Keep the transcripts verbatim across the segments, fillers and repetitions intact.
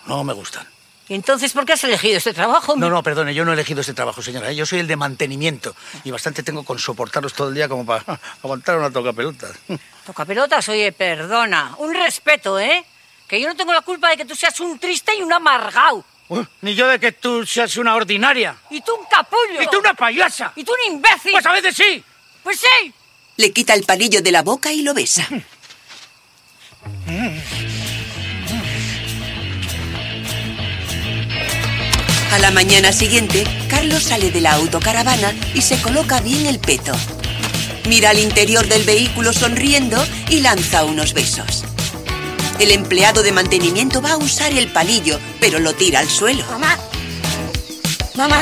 no me gustan. ¿Y entonces por qué has elegido este trabajo? No, no, perdone, yo no he elegido este trabajo, señora. Yo soy el de mantenimiento y bastante tengo con soportaros todo el día como para aguantar una tocapelotas. Tocapelotas, oye, perdona. Un respeto, ¿eh? Que yo no tengo la culpa de que tú seas un triste y un amargao. Uh, ni yo de que tú seas una ordinaria. Y tú un capullo. Y tú una payasa. Y tú un imbécil. Pues a veces sí. Pues sí. Le quita el palillo de la boca y lo besa. A la mañana siguiente, Carlos sale de la autocaravana y se coloca bien el peto. Mira al interior del vehículo sonriendo y lanza unos besos. El empleado de mantenimiento va a usar el palillo, pero lo tira al suelo. Mamá. Mamá.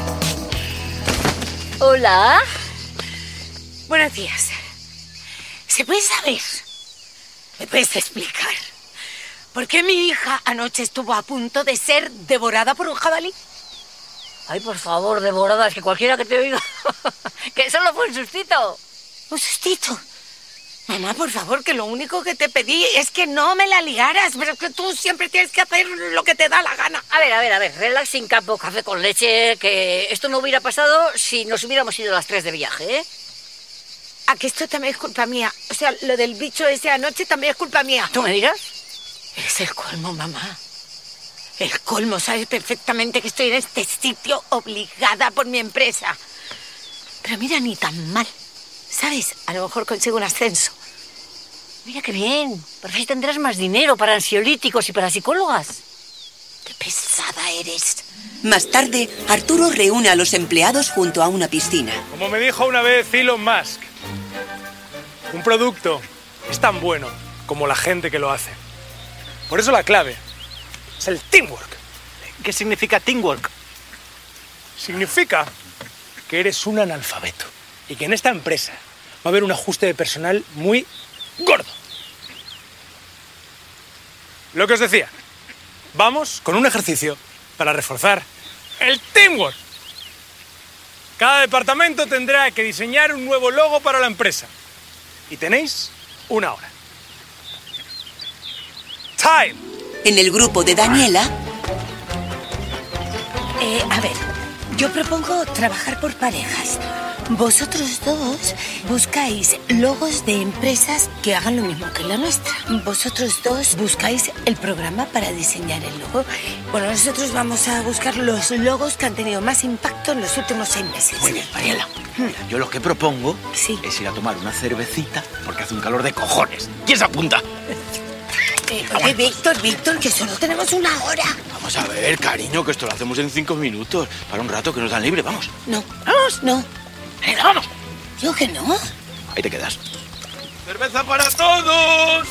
Hola. Buenos días. ¿Se puede saber? ¿Me puedes explicar por qué mi hija anoche estuvo a punto de ser devorada por un jabalí? Ay, por favor, devorada, es que cualquiera que te oiga... que solo fue un sustito. ¿Un sustito? Mamá, por favor, que lo único que te pedí es que no me la liaras, pero es que tú siempre tienes que hacer lo que te da la gana. A ver, a ver, a ver, relax sin campo, café con leche, que esto no hubiera pasado si nos hubiéramos ido a las tres de viaje, ¿eh? ¿A que esto también es culpa mía? O sea, lo del bicho ese anoche también es culpa mía. ¿Tú me dirás? Es el colmo, mamá. El colmo, sabes perfectamente que estoy en este sitio obligada por mi empresa. Pero mira, ni tan mal. ¿Sabes? A lo mejor consigo un ascenso. Mira qué bien. Por ahí tendrás más dinero para ansiolíticos y para psicólogas. ¡Qué pesada eres! Más tarde, Arturo reúne a los empleados junto a una piscina. Como me dijo una vez Elon Musk, un producto es tan bueno como la gente que lo hace. Por eso la clave es el teamwork. ¿Qué significa teamwork? Significa que eres un analfabeto y que en esta empresa va a haber un ajuste de personal muy gordo. Lo que os decía, vamos con un ejercicio para reforzar el teamwork. Cada departamento tendrá que diseñar un nuevo logo para la empresa. Y tenéis una hora. Time. En el grupo de Daniela... Eh, a ver, yo propongo trabajar por parejas. Vosotros dos buscáis logos de empresas que hagan lo mismo que la nuestra. Vosotros dos buscáis el programa para diseñar el logo. Bueno, nosotros vamos a buscar los logos que han tenido más impacto en los últimos seis meses. Muy bien, Mariela. Mira, yo lo que propongo Sí. es ir a tomar una cervecita porque hace un calor de cojones. ¿Quién se apunta? Eh, oye, Víctor, Víctor, que solo tenemos una hora. Vamos a ver, cariño, que esto lo hacemos en cinco minutos. Para un rato que nos dan libre, vamos. No, vamos, no. Venga, vamos. Yo que no. Ahí te quedas. ¡Cerveza para todos!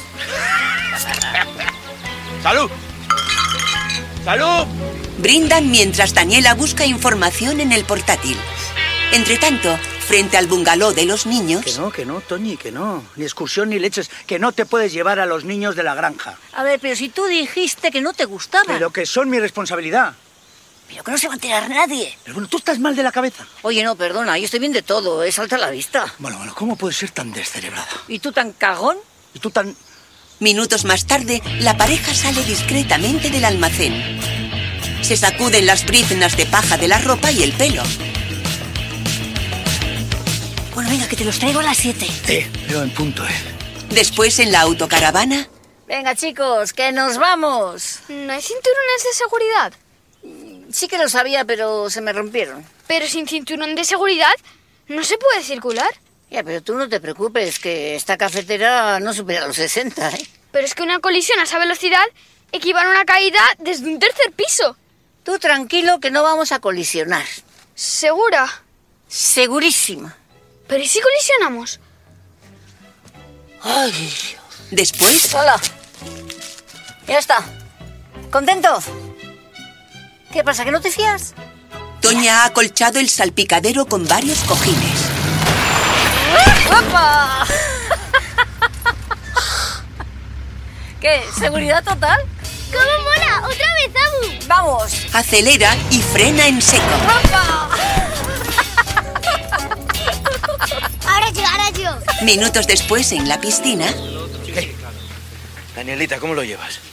¡Salud! ¡Salud! Brindan mientras Daniela busca información en el portátil. Entretanto, frente al bungalow de los niños... Que no, que no, Toñi, que no. Ni excursión ni leches. Que no te puedes llevar a los niños de la granja. A ver, pero si tú dijiste que no te gustaba. Pero que son mi responsabilidad. Pero que no se va a enterar nadie. Pero bueno, tú estás mal de la cabeza. Oye, no, perdona, yo estoy bien de todo, es alta la vista. Bueno, bueno, ¿cómo puedes ser tan descerebrada? ¿Y tú tan cagón? Y tú tan... Minutos más tarde, la pareja sale discretamente del almacén. Se sacuden las briznas de paja de la ropa y el pelo. Bueno, venga, que te los traigo a las siete. Eh, pero en punto, eh. Después, en la autocaravana... Venga, chicos, que nos vamos. ¿No hay cinturones de seguridad? Sí que lo sabía, pero se me rompieron. Pero sin cinturón de seguridad no se puede circular. Ya, pero tú no te preocupes, que esta cafetera no supera los sesenta, ¿eh? Pero es que una colisión a esa velocidad equivale a una caída desde un tercer piso. Tú tranquilo que no vamos a colisionar. ¿Segura? Segurísima. ¿Pero y si colisionamos? Ay, Dios. Después... Hola. Ya está. ¿Contento? ¿Qué pasa, que no te fías? Toña ha acolchado el salpicadero con varios cojines. ¡Opa! ¿Qué? ¿Seguridad total? ¿Cómo mola? ¡Otra vez, Abu! ¡Vamos! Acelera y frena en seco. ¡Opa! Ahora yo, ahora yo. Minutos después, en la piscina... Danielita, ¿cómo lo llevas?